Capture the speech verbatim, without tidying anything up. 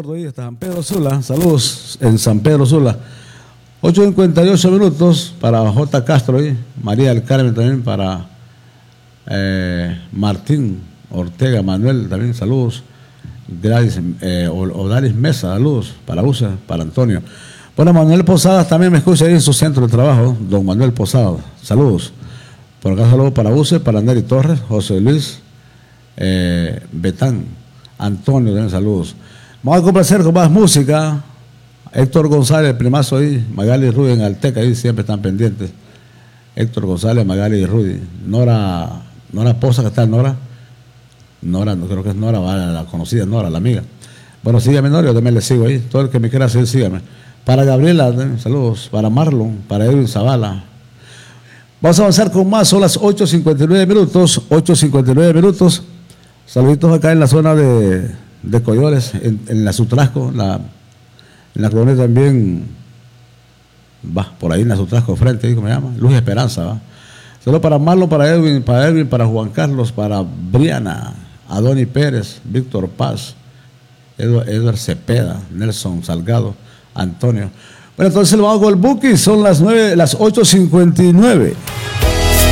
Tengo ahí hasta San Pedro Sula. Saludos en San Pedro Sula. ocho cincuenta y ocho minutos para J. Castro ahí. María del Carmen también para eh, Martín Ortega, Manuel también, saludos. Gladys, eh, Odalis Mesa, saludos para U C E, para Antonio. Bueno, Manuel Posadas también me escucha ahí en su centro de trabajo, don Manuel Posadas, saludos. Por acá saludos para U C E, para Nery Torres, José Luis, eh, Betán, Antonio también saludos. Vamos a complacer con más música. Héctor González, el primazo ahí, Magali y Rudy en Alteca, ahí siempre están pendientes. Héctor González, Magali y Rudy. Nora, Nora Poza, ¿qué tal Nora? Nora, no creo que es Nora, la conocida Nora, la amiga. Bueno, sígame Nora, yo también le sigo ahí. Todo el que me quiera seguir, sígame. Para Gabriela, saludos. Para Marlon, para Edwin Zavala. Vamos a avanzar con más, son las ocho cincuenta y nueve minutos, ocho cincuenta y nueve minutos. Saluditos acá en la zona de, de Coyoles, en, en la Sutrasco, la, en la colonia también, va, por ahí en la Sutrasco, frente, ahí, ¿cómo se llama? Luz Esperanza, va. Saludos para Marlon, para Edwin, para Edwin, para Juan Carlos, para Briana, Adoni Pérez, Víctor Paz, Eduard, Eduard Cepeda, Nelson Salgado, Antonio. Bueno, entonces lo hago con el Buki, son las nueve, las ocho cincuenta y nueve.